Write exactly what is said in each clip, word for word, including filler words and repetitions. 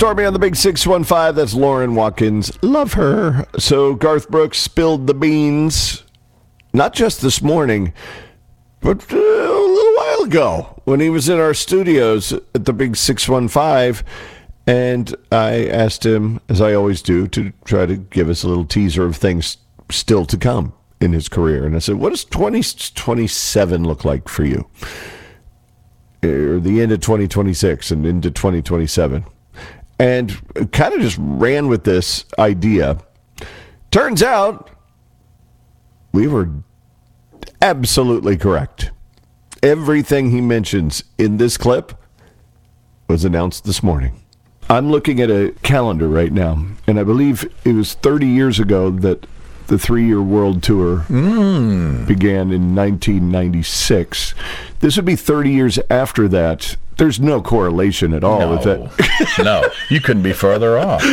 Stormy on the Big six one five. That's Lauren Watkins. Love her. So Garth Brooks spilled the beans, not just this morning, but uh, a little while ago when he was in our studios at the Big six one five. And I asked him, as I always do, to try to give us a little teaser of things still to come in his career. And I said, what does twenty twenty-seven look like for you? Or the end of twenty twenty-six and into twenty twenty-seven. And kind of just ran with this idea. Turns out we were absolutely correct. Everything he mentions in this clip was announced this morning. I'm looking at a calendar right now, and I believe it was thirty years ago that the three-year world tour mm. began in nineteen ninety-six. This would be thirty years after that. There's no correlation at all no. with that. No, you couldn't be further off.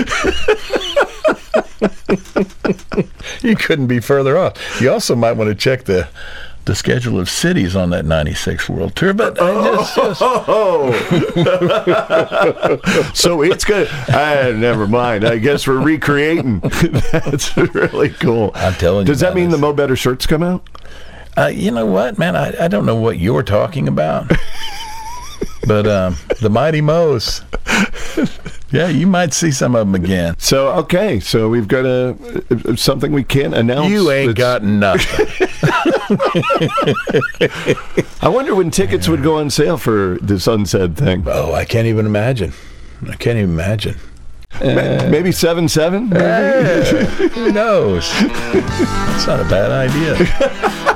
You couldn't be further off. You also might want to check the the schedule of cities on that ninety-six World Tour, but oh, just, just. Oh, oh. So it's good. Uh, never mind. I guess we're recreating. That's really cool. I'm telling you. Does that mean is. the Mo Better shirts come out? Uh, you know what, man? I, I don't know what you're talking about, but um, the Mighty Mo's. Yeah, you might see some of them again. So, okay. So we've got a, something we can't announce. You ain't got nothing. I wonder when tickets would go on sale for this unsaid thing. Oh, I can't even imagine. I can't even imagine. Uh, maybe seven seven? Uh, who knows? That's not a bad idea.